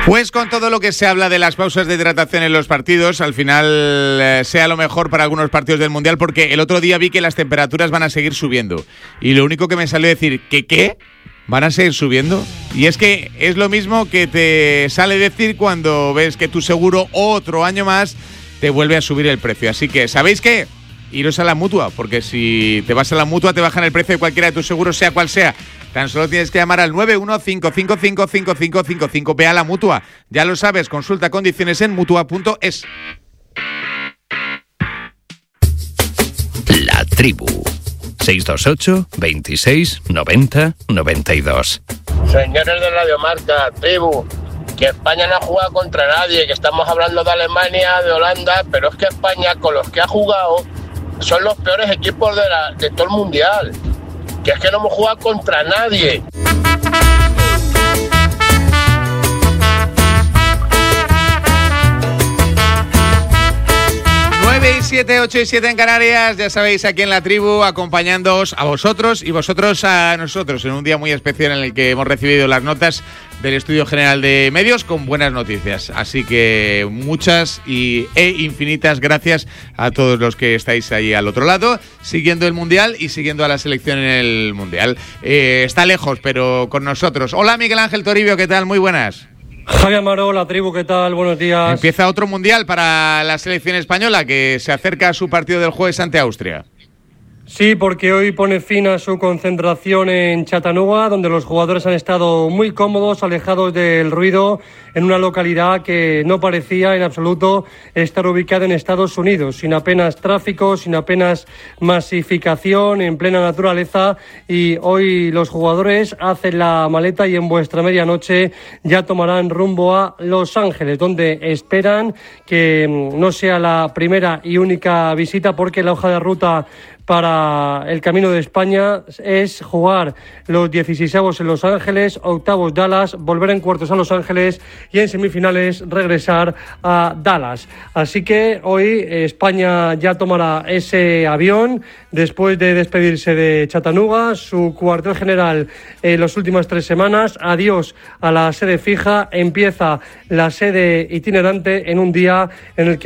Pues con todo lo que se habla de las pausas de hidratación en los partidos, al final sea lo mejor para algunos partidos del Mundial, porque el otro día vi que las temperaturas van a seguir subiendo. Y lo único que me salió decir, ¿qué? ¿Van a seguir subiendo? Y es que es lo mismo que te sale decir cuando ves que tu seguro otro año más te vuelve a subir el precio. Así que, ¿sabéis qué? Iros a la Mutua, porque si te vas a la Mutua te bajan el precio de cualquiera de tus seguros, sea cual sea. Tan solo tienes que llamar al 915555555. Ve a la Mutua. Ya lo sabes, consulta condiciones en Mutua.es. La Tribu. 628 26 90 92. Señores de Radio Marca, Tribu, que España no ha jugado contra nadie, que estamos hablando de Alemania, de Holanda, pero es que España, con los que ha jugado, son los peores equipos de todo el Mundial. Que es que no hemos jugado contra nadie. 9 y 7, 8 y 7 en Canarias, ya sabéis, aquí en La Tribu, acompañándoos a vosotros y vosotros a nosotros, en un día muy especial en el que hemos recibido las notas del Estudio General de Medios con buenas noticias. Así que muchas e infinitas gracias a todos los que estáis ahí al otro lado, siguiendo el Mundial y siguiendo a la selección en el Mundial. Está lejos, pero con nosotros. Hola, Miguel Ángel Toribio, ¿qué tal? Muy buenas. Javi Amaro, La Tribu, ¿qué tal? Buenos días. Empieza otro Mundial para la selección española, que se acerca a su partido del jueves ante Austria. Sí, porque hoy pone fin a su concentración en Chattanooga, donde los jugadores han estado muy cómodos, alejados del ruido, en una localidad que no parecía en absoluto estar ubicada en Estados Unidos, sin apenas tráfico, sin apenas masificación, en plena naturaleza. Y hoy los jugadores hacen la maleta y en vuestra medianoche ya tomarán rumbo a Los Ángeles, donde esperan que no sea la primera y única visita, porque la hoja de ruta para el Camino de España es jugar los 16avos en Los Ángeles, octavos Dallas, volver en cuartos a Los Ángeles y en semifinales regresar a Dallas. Así que hoy España ya tomará ese avión después de despedirse de Chattanooga, su cuartel general en las últimas 3 semanas. Adiós a la sede fija, empieza la sede itinerante en un día en el que